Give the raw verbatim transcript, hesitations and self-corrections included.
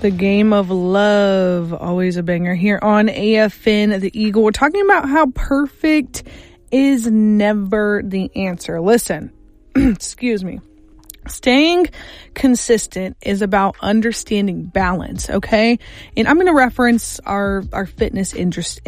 The Game of Love, always a banger here on A F N The Eagle. We're talking about how perfect is never the answer. Listen, excuse me. Staying consistent is about understanding balance, okay? And I'm going to reference our, our fitness interest